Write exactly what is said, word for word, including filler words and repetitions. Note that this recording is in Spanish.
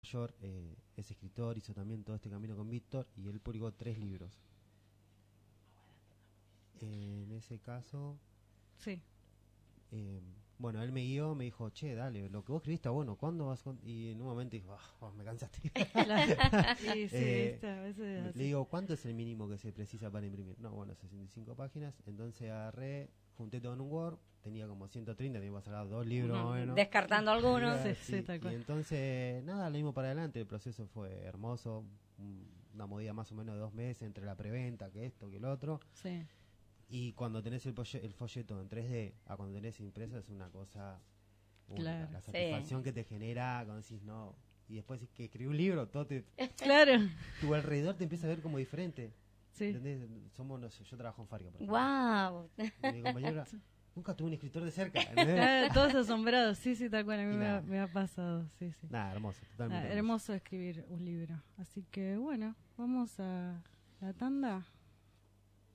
York, eh, es escritor, hizo también todo este camino con Víctor y él publicó tres libros. Eh, en ese caso, Sí. eh, bueno, él me guió, me dijo, che, dale, lo que vos escribiste está bueno, ¿cuándo vas con...? Y en un momento dijo, ah, oh, me cansaste. Claro. Sí, sí, Eh, viste, a veces es Le así. digo, ¿cuánto es el mínimo que se precisa para imprimir? No, bueno, sesenta y cinco páginas. Entonces agarré, junté todo en un Word, tenía como ciento treinta, tenía que sacar dos libros más o menos. Descartando algunos. Sí, Sí, sí, tal y cual. entonces, nada, lo mismo para adelante. El proceso fue hermoso, un- una movida más o menos de dos meses entre la preventa, que esto, que el otro. Sí. Y cuando tenés el, polle- el folleto en tres D a cuando tenés impreso es una cosa única. Claro. La Sí. satisfacción que te genera cuando decís no. Y después que escribí un libro, todo te, Claro. tu alrededor te empieza a ver como diferente. Sí. ¿Entendés? Somos, no sé, yo trabajo en Farga, por ejemplo. Wow. Y mi compañera, nunca tuve un escritor de cerca. ¿entendés? Claro, todos asombrados. Sí, sí, tal cual. A mí Y me ha, nada. me ha pasado. Sí, sí. Nada, hermoso, Ah, totalmente. hermoso. hermoso escribir un libro. Así que bueno, vamos a la tanda.